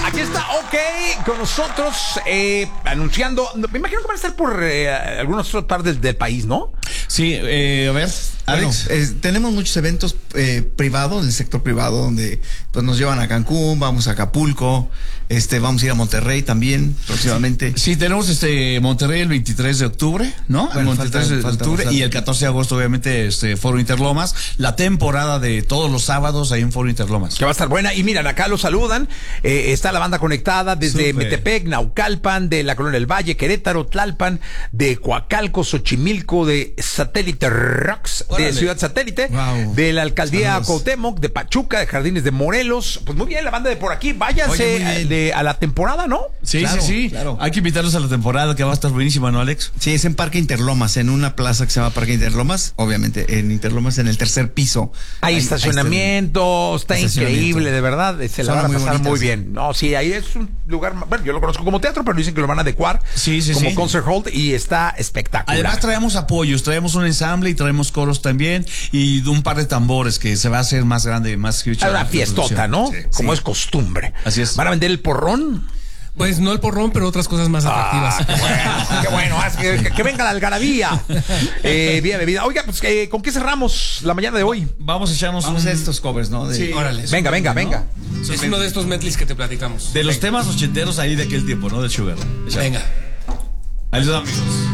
Aquí está OK con nosotros, anunciando. Me imagino que van a estar por algunas otras partes del país, ¿no? Sí, a ver, Alex. Bueno, tenemos muchos eventos privados, en el sector privado, donde pues nos llevan a Cancún, vamos a Acapulco, vamos a ir a Monterrey también próximamente. Sí, tenemos Monterrey el 23 de octubre, ¿no? Bueno, el 23 de octubre y el 14 de agosto, obviamente, Foro Interlomas. La temporada de todos los sábados ahí en Foro Interlomas. Que va a estar buena. Y miren, acá lo saludan. Está la banda conectada desde Metepec, Naucalpan, de la Colonia del Valle, Querétaro, Tlalpan, de Coacalco, Xochimilco, de Satélite Rocks, de Ciudad Satélite, de la Alcaldía Cuauhtémoc, de Pachuca, de Jardines de Morelos. Pues muy bien, la banda de por aquí. Váyanse a la temporada, ¿no? Sí, claro, sí. Claro. Hay que invitarlos a la temporada, que va a estar buenísima, ¿no, Alex? Sí, es en Parque Interlomas, en una plaza que se llama Parque Interlomas. Obviamente, en Interlomas, en el tercer piso. Hay estacionamiento, está increíble, de verdad. Se la van a pasar muy bien. No, sí, ahí es un lugar, bueno, yo lo conozco como teatro, pero dicen que lo van a adecuar como concert hall y está espectacular. Además traemos apoyos, traemos un ensamble y traemos coros también y un par de tambores que se va a hacer más grande, más huge. Una fiestota, ¿no? Sí, como es costumbre. Así es. ¿Van a vender el porrón? Pues no el porrón, pero otras cosas más atractivas. Qué bueno, que venga la algarabía. Bien, bebida. Oiga, pues, ¿con qué cerramos la mañana de hoy? Vamos a echarnos estos covers, ¿no? Sí, órale. Venga. Es uno de estos medleys que te platicamos. De los temas ochenteros ahí de aquel tiempo, ¿no? De Sugar. Venga. Ahí les damos, amigos.